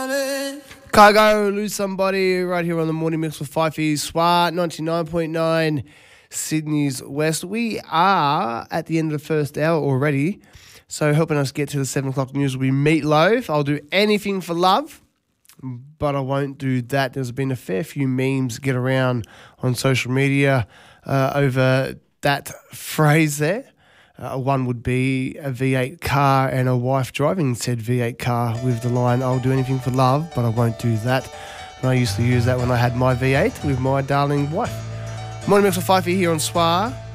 Cargo, Lose Somebody, right here on the Morning Mix with Fifey, SWAT 99.9, Sydney's West. We are at the end of the first hour already, so helping us get to the 7 o'clock news will be Meatloaf. I'll do anything for love, but I won't do that. There's been a fair few memes get around on social media over that phrase there. One would be a V8 car and a wife driving said V8 car with the line, I'll do anything for love, but I won't do that. And I used to use that when I had my V8 with my darling wife. Morning Mix with Fifey here on SWAR.